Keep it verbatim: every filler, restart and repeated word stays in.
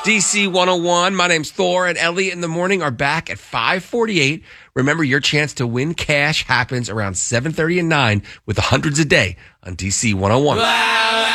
D C one oh one. My name's Thor, and Elliot in the morning are back at five forty-eight. Remember, your chance to win cash happens around seven thirty and nine with the hundreds a day on D C one oh one.